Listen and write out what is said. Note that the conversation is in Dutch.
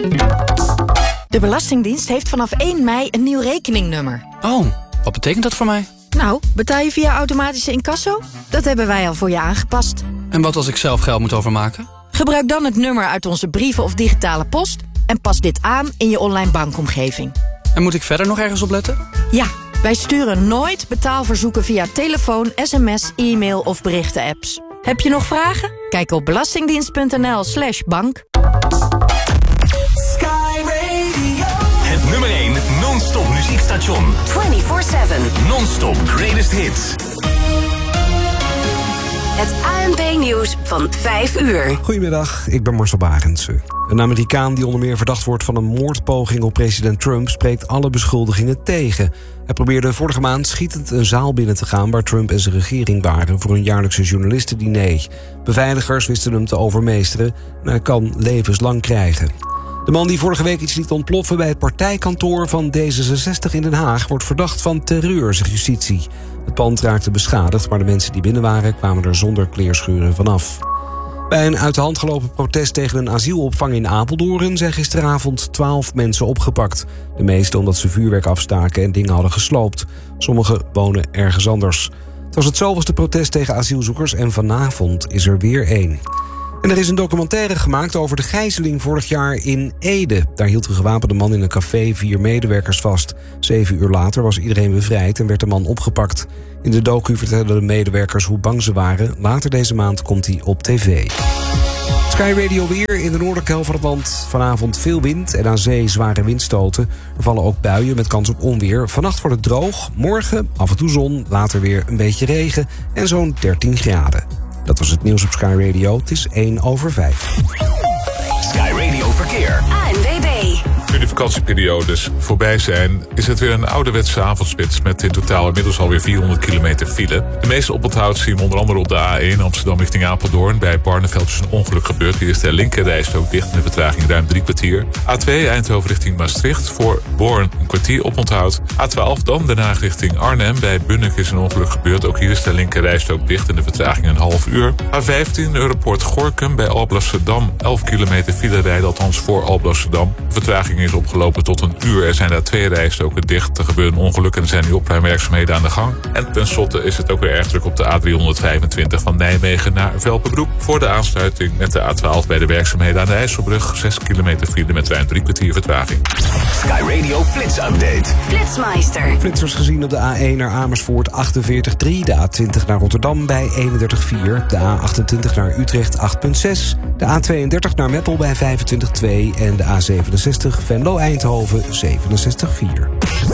De Belastingdienst heeft vanaf 1 mei een nieuw rekeningnummer. Oh, wat betekent dat voor mij? Nou, betaal je via automatische incasso? Dat hebben wij al voor je aangepast. En wat als ik zelf geld moet overmaken? Gebruik dan het nummer uit onze brieven of digitale post en pas dit aan in je online bankomgeving. En moet ik verder nog ergens op letten? Ja, wij sturen nooit betaalverzoeken via telefoon, sms, e-mail of berichten-apps. Heb je nog vragen? Kijk op belastingdienst.nl/bank. Sky Radio. Het nummer 1 non-stop muziekstation. 24/7. Non-stop greatest hits. Het ANP-nieuws van 5 uur. Goedemiddag, ik ben Marcel Barendse. Een Amerikaan die onder meer verdacht wordt van een moordpoging op president Trump spreekt alle beschuldigingen tegen. Hij probeerde vorige maand schietend een zaal binnen te gaan waar Trump en zijn regering waren voor een jaarlijkse journalistendiner. Beveiligers wisten hem te overmeesteren en hij kan levenslang krijgen. De man die vorige week iets liet ontploffen bij het partijkantoor van D66 in Den Haag wordt verdacht van terreur, zegt justitie. Het pand raakte beschadigd, maar de mensen die binnen waren kwamen er zonder kleerscheuren vanaf. Bij een uit de hand gelopen protest tegen een asielopvang in Apeldoorn zijn gisteravond 12 mensen opgepakt. De meeste omdat ze vuurwerk afstaken en dingen hadden gesloopt. Sommigen wonen ergens anders. Het was het zoveelste protest tegen asielzoekers en vanavond is er weer één. En er is een documentaire gemaakt over de gijzeling vorig jaar in Ede. Daar hield een gewapende man in een café 4 medewerkers vast. 7 uur later was iedereen bevrijd en werd de man opgepakt. In de docu vertellen de medewerkers hoe bang ze waren. Later deze maand komt hij op tv. Sky Radio weer in de noordelijke helft van het land. Vanavond veel wind en aan zee zware windstoten. Er vallen ook buien met kans op onweer. Vannacht wordt het droog. Morgen af en toe zon, later weer een beetje regen en zo'n 13 graden. Dat was het nieuws op Sky Radio. Het is 1:05. Sky Radio verkeer. ANWB. Nu de vakantieperiodes voorbij zijn, is het weer een ouderwetse avondspits met in totaal inmiddels alweer 400 kilometer file. De meeste oponthoud zien we onder andere op de A1 Amsterdam richting Apeldoorn. Bij Barneveld is een ongeluk gebeurd. Hier is de linkerrijstrook dicht en de vertraging ruim 3 kwartier. A2 Eindhoven richting Maastricht voor Born een kwartier oponthoud. A12 dan Den Haag richting Arnhem. Bij Bunnik is een ongeluk gebeurd. Ook hier is de linkerrijstrook dicht en de vertraging een half uur. A15 Europoort Gorinchem bij Alblasserdam. 11 kilometer file rijden, althans voor Alblasserdam. De vertraging is opgelopen tot een uur. Er zijn daar 2 rijstroken dicht. Er gebeurt een ongeluk en er zijn nu opruimwerkzaamheden aan de gang. En tenslotte is het ook weer erg druk op de A325 van Nijmegen naar Velpenbroek. Voor de aansluiting met de A12 bij de werkzaamheden aan de IJsselbrug. 6 kilometer file met ruim 3 kwartier vertraging. Sky Radio Flits Update. Flitsmeister. Flitsers gezien op de A1 naar Amersfoort 48,3. De A20 naar Rotterdam bij 31,4. De A28 naar Utrecht 8,6. De A32 naar Meppel bij 25,2. En de A67 Venlo-Eindhoven 67,4.